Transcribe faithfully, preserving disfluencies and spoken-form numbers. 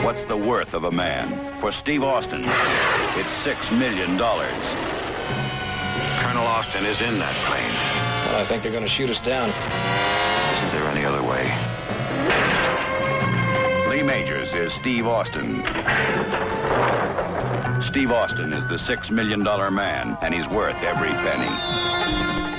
What's the worth of a man? For Steve Austin, it's six million dollars. Colonel Austin is in that plane. I think they're going to shoot us down. Isn't there any other way? Lee Majors is Steve Austin. Steve Austin is the six million dollar man, and he's worth every penny.